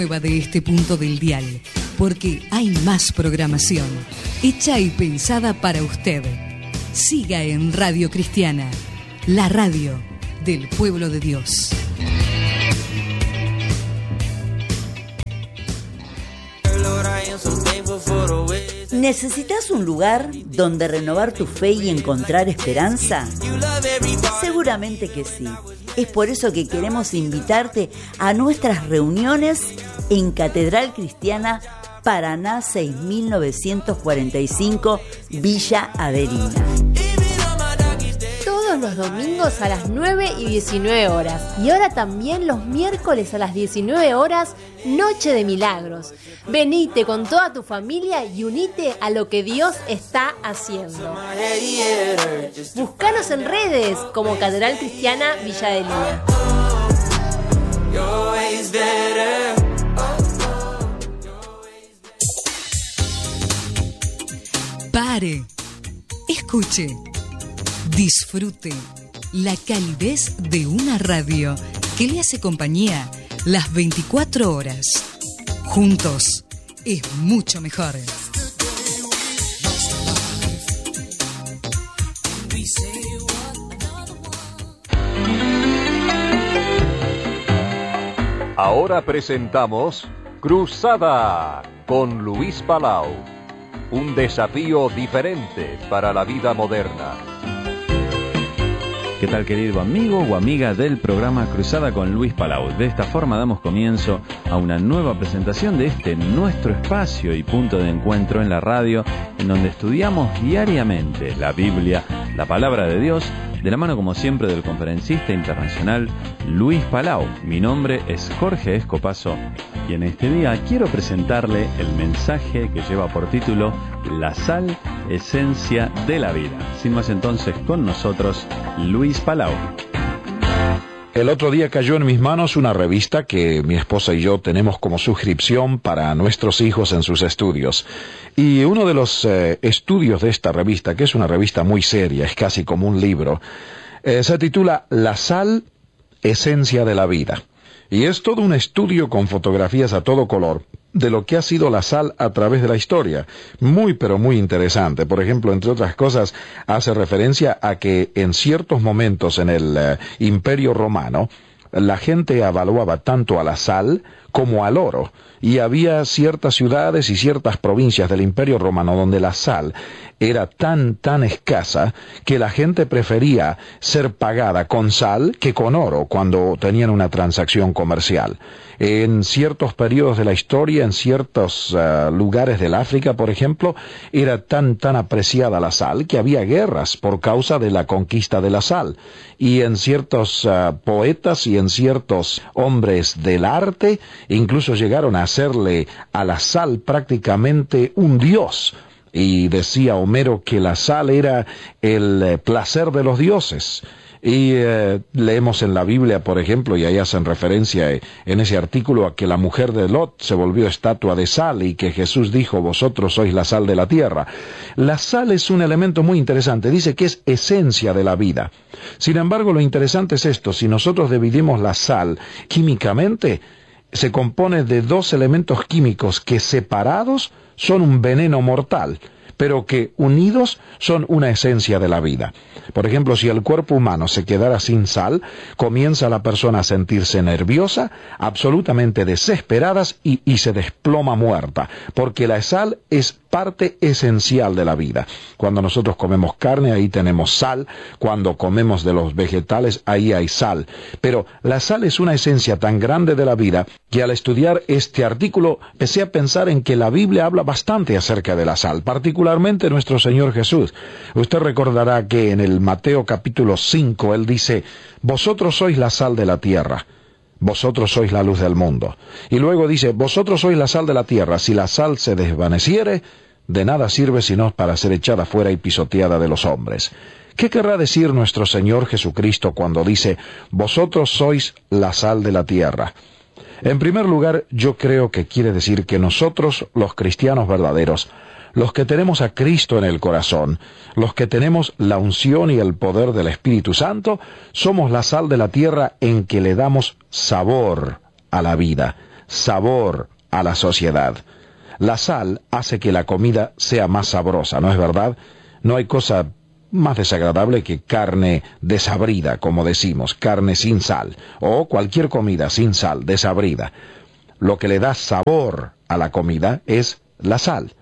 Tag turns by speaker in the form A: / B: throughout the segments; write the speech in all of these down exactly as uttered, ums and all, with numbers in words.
A: de este punto del dial, porque hay más programación, hecha y pensada para usted. Siga en Radio Cristiana, la radio del pueblo de Dios.
B: ¿Necesitas un lugar donde renovar tu fe y encontrar esperanza? Seguramente que sí. Es por eso que queremos invitarte a nuestras reuniones en Catedral Cristiana Paraná seis mil novecientos cuarenta y cinco, Villa Averina.
C: Todos los domingos a las nueve y diecinueve horas. Y ahora también los miércoles a las diecinueve horas, Noche de Milagros. Venite con toda tu familia y unite a lo que Dios está haciendo. Búscanos en redes como Catedral Cristiana Villa Averina.
A: Pare, escuche, disfrute la calidez de una radio que le hace compañía las veinticuatro horas. Juntos es mucho mejor.
D: Ahora presentamos Cruzada con Luis Palau. Un desafío diferente para la vida moderna.
E: ¿Qué tal, querido amigo o amiga del programa Cruzada con Luis Palau? De esta forma damos comienzo a una nueva presentación de este nuestro espacio y punto de encuentro en la radio, en donde estudiamos diariamente la Biblia, la palabra de Dios, de la mano como siempre del conferencista internacional Luis Palau. Mi nombre es Jorge Escopazo y en este día quiero presentarle el mensaje que lleva por título La sal, esencia de la vida. Sin más entonces, con nosotros Luis Palau.
F: El otro día cayó en mis manos una revista que mi esposa y yo tenemos como suscripción para nuestros hijos en sus estudios. Y uno de los eh, estudios de esta revista, que es una revista muy seria, es casi como un libro, eh, se titula La sal, esencia de la vida. Y es todo un estudio con fotografías a todo color de lo que ha sido la sal a través de la historia. Muy, pero muy interesante. Por ejemplo, entre otras cosas, hace referencia a que en ciertos momentos en el eh, Imperio Romano, la gente evaluaba tanto a la sal como al oro, y había ciertas ciudades y ciertas provincias del Imperio Romano donde la sal era tan, tan escasa que la gente prefería ser pagada con sal que con oro cuando tenían una transacción comercial. En ciertos periodos de la historia, en ciertos uh, lugares del África, por ejemplo, era tan, tan apreciada la sal que había guerras por causa de la conquista de la sal. Y en ciertos uh, poetas y en ciertos hombres del arte, incluso llegaron a hacerle a la sal prácticamente un dios. Y decía Homero que la sal era el eh, placer de los dioses. Y eh, leemos en la Biblia, por ejemplo, y ahí hacen referencia eh, en ese artículo a que la mujer de Lot se volvió estatua de sal y que Jesús dijo, vosotros sois la sal de la tierra. La sal es un elemento muy interesante, dice que es esencia de la vida. Sin embargo, lo interesante es esto, si nosotros dividimos la sal químicamente, se compone de dos elementos químicos que separados son un veneno mortal, pero que unidos son una esencia de la vida. Por ejemplo, si el cuerpo humano se quedara sin sal, comienza la persona a sentirse nerviosa, absolutamente desesperadas y, y se desploma muerta, porque la sal es parte esencial de la vida. Cuando nosotros comemos carne, ahí tenemos sal. Cuando comemos de los vegetales, ahí hay sal. Pero la sal es una esencia tan grande de la vida que al estudiar este artículo empecé a pensar en que la Biblia habla bastante acerca de la sal, particularmente nuestro Señor Jesús. Usted recordará que en el Mateo capítulo cinco, Él dice, vosotros sois la sal de la tierra. Vosotros sois la luz del mundo. Y luego dice, vosotros sois la sal de la tierra. Si la sal se desvaneciere, de nada sirve sino para ser echada fuera y pisoteada de los hombres. ¿Qué querrá decir nuestro Señor Jesucristo cuando dice, vosotros sois la sal de la tierra? En primer lugar, yo creo que quiere decir que nosotros, los cristianos verdaderos, los que tenemos a Cristo en el corazón, los que tenemos la unción y el poder del Espíritu Santo, somos la sal de la tierra en que le damos sabor a la vida, sabor a la sociedad. La sal hace que la comida sea más sabrosa, ¿no es verdad? No hay cosa más desagradable que carne desabrida, como decimos, carne sin sal, o cualquier comida sin sal, desabrida. Lo que le da sabor a la comida es la sal.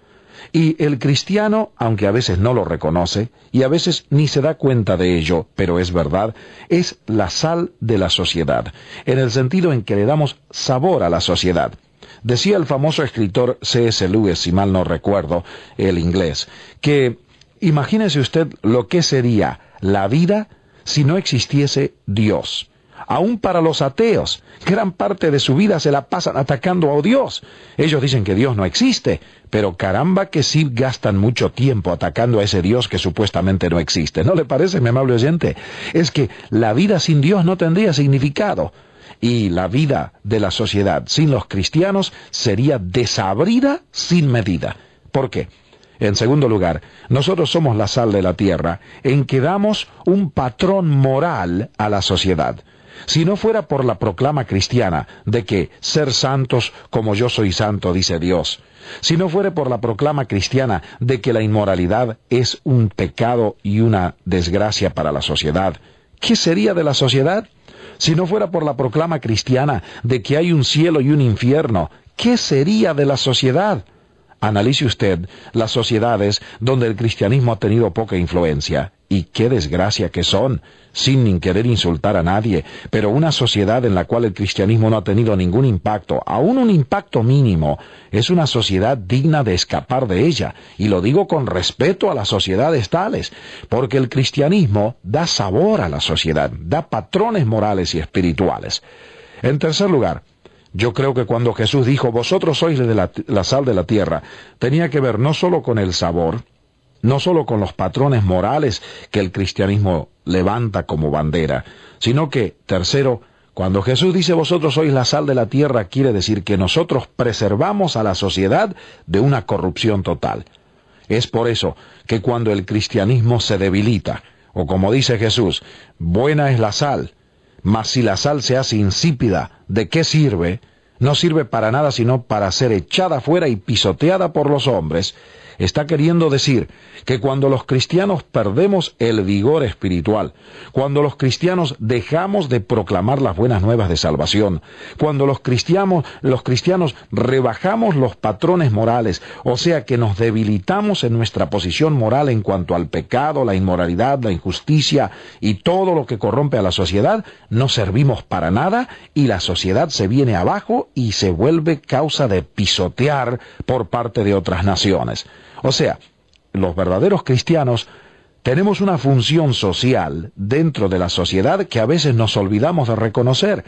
F: Y el cristiano, aunque a veces no lo reconoce, y a veces ni se da cuenta de ello, pero es verdad, es la sal de la sociedad, en el sentido en que le damos sabor a la sociedad. Decía el famoso escritor C S Lewis, si mal no recuerdo, el inglés, que imagínese usted lo que sería la vida si no existiese Dios. Aún para los ateos, gran parte de su vida se la pasan atacando a Dios. Ellos dicen que Dios no existe, pero caramba que sí gastan mucho tiempo atacando a ese Dios que supuestamente no existe. ¿No le parece, mi amable oyente? Es que la vida sin Dios no tendría significado. Y la vida de la sociedad sin los cristianos sería desabrida sin medida. ¿Por qué? En segundo lugar, nosotros somos la sal de la tierra, en que damos un patrón moral a la sociedad. Si no fuera por la proclama cristiana de que ser santos como yo soy santo, dice Dios, si no fuera por la proclama cristiana de que la inmoralidad es un pecado y una desgracia para la sociedad, ¿qué sería de la sociedad? Si no fuera por la proclama cristiana de que hay un cielo y un infierno, ¿qué sería de la sociedad? Analice usted las sociedades donde el cristianismo ha tenido poca influencia, y qué desgracia que son, sin ni querer insultar a nadie, pero una sociedad en la cual el cristianismo no ha tenido ningún impacto, aún un impacto mínimo, es una sociedad digna de escapar de ella, y lo digo con respeto a las sociedades tales, porque el cristianismo da sabor a la sociedad, da patrones morales y espirituales. En tercer lugar, yo creo que cuando Jesús dijo, vosotros sois de la, la sal de la tierra, tenía que ver no solo con el sabor, no solo con los patrones morales que el cristianismo levanta como bandera, sino que, tercero, cuando Jesús dice vosotros sois la sal de la tierra, quiere decir que nosotros preservamos a la sociedad de una corrupción total. Es por eso que cuando el cristianismo se debilita, o como dice Jesús, buena es la sal, mas si la sal se hace insípida, ¿de qué sirve? No sirve para nada sino para ser echada fuera y pisoteada por los hombres. Está queriendo decir que cuando los cristianos perdemos el vigor espiritual, cuando los cristianos dejamos de proclamar las buenas nuevas de salvación, cuando los cristianos, los cristianos rebajamos los patrones morales, o sea que nos debilitamos en nuestra posición moral en cuanto al pecado, la inmoralidad, la injusticia y todo lo que corrompe a la sociedad, no servimos para nada y la sociedad se viene abajo y se vuelve causa de pisotear por parte de otras naciones. O sea, los verdaderos cristianos tenemos una función social dentro de la sociedad que a veces nos olvidamos de reconocer,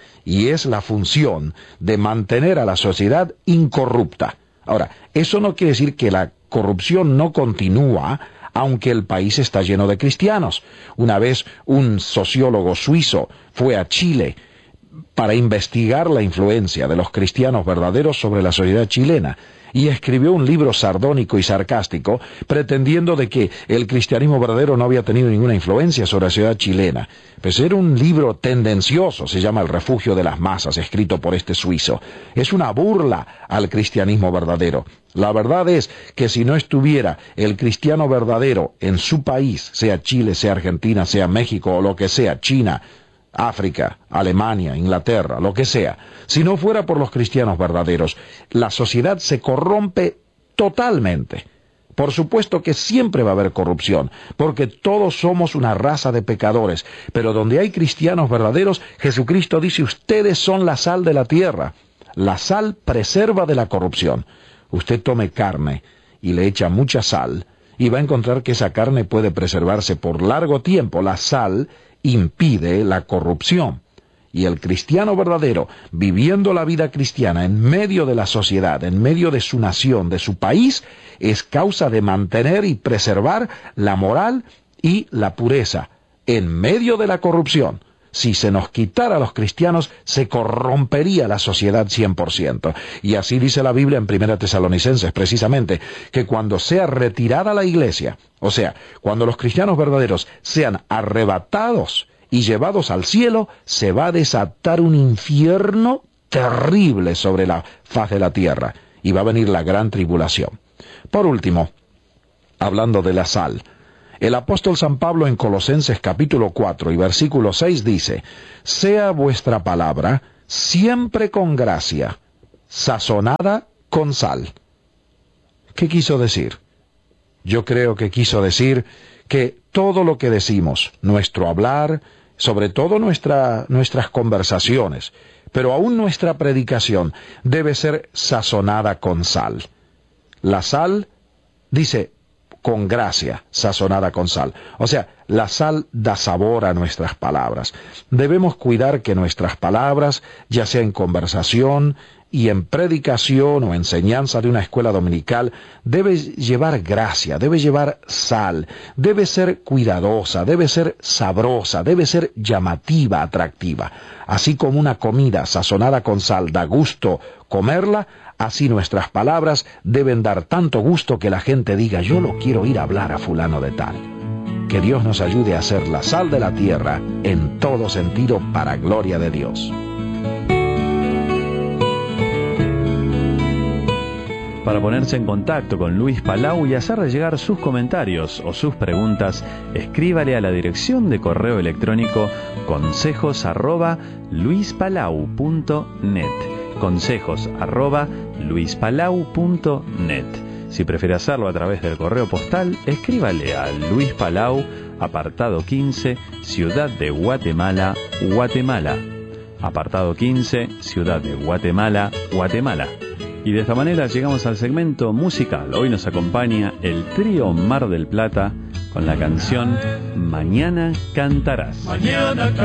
F: y es la función de mantener a la sociedad incorrupta. Ahora, eso no quiere decir que la corrupción no continúa, aunque el país está lleno de cristianos. Una vez un sociólogo suizo fue a Chile para investigar la influencia de los cristianos verdaderos sobre la sociedad chilena, y escribió un libro sardónico y sarcástico, pretendiendo de que el cristianismo verdadero no había tenido ninguna influencia sobre la sociedad chilena. Pues era un libro tendencioso, se llama El refugio de las masas, escrito por este suizo. Es una burla al cristianismo verdadero. La verdad es que si no estuviera el cristiano verdadero en su país, sea Chile, sea Argentina, sea México o lo que sea, China, África, Alemania, Inglaterra, lo que sea, si no fuera por los cristianos verdaderos, la sociedad se corrompe totalmente. Por supuesto que siempre va a haber corrupción, porque todos somos una raza de pecadores, pero donde hay cristianos verdaderos, Jesucristo dice, ustedes son la sal de la tierra. La sal preserva de la corrupción. Usted tome carne y le echa mucha sal, y va a encontrar que esa carne puede preservarse por largo tiempo. La sal impide la corrupción. Y el cristiano verdadero, viviendo la vida cristiana en medio de la sociedad, en medio de su nación, de su país, es causa de mantener y preservar la moral y la pureza en medio de la corrupción. Si se nos quitara a los cristianos, se corrompería la sociedad cien por ciento. Y así dice la Biblia en Primera Tesalonicenses, precisamente, que cuando sea retirada la iglesia, o sea, cuando los cristianos verdaderos sean arrebatados y llevados al cielo, se va a desatar un infierno terrible sobre la faz de la tierra, y va a venir la gran tribulación. Por último, hablando de la sal, el apóstol San Pablo en Colosenses capítulo cuatro y versículo seis dice: sea vuestra palabra siempre con gracia, sazonada con sal. ¿Qué quiso decir? Yo creo que quiso decir que todo lo que decimos, nuestro hablar, sobre todo nuestra, nuestras conversaciones, pero aún nuestra predicación, debe ser sazonada con sal. La sal, dice, con gracia, sazonada con sal. O sea, la sal da sabor a nuestras palabras. Debemos cuidar que nuestras palabras, ya sea en conversación y en predicación o enseñanza de una escuela dominical, debe llevar gracia, debe llevar sal, debe ser cuidadosa, debe ser sabrosa, debe ser llamativa, atractiva. Así como una comida sazonada con sal da gusto comerla, así nuestras palabras deben dar tanto gusto que la gente diga: yo lo quiero ir a hablar a fulano de tal. Que Dios nos ayude a ser la sal de la tierra en todo sentido para gloria de Dios.
E: Para ponerse en contacto con Luis Palau y hacerle llegar sus comentarios o sus preguntas, escríbale a la dirección de correo electrónico consejos arroba luispalau punto net. consejos arroba luispalau punto net. Si prefiere hacerlo a través del correo postal, escríbale a Luis Palau, apartado quince, Ciudad de Guatemala, Guatemala. Apartado quince, Ciudad de Guatemala, Guatemala. Y de esta manera llegamos al segmento musical. Hoy nos acompaña el trío Mar del Plata con la canción Mañana Cantarás.
G: Mañana